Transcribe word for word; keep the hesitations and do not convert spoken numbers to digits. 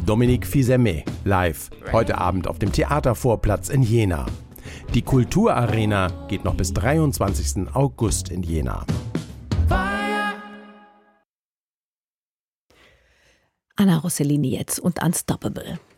Dominique Fils-Aimé, live, heute Abend auf dem Theatervorplatz in Jena. Die Kulturarena geht noch bis dreiundzwanzigsten August in Jena. Anna Rossellini jetzt und Unstoppable.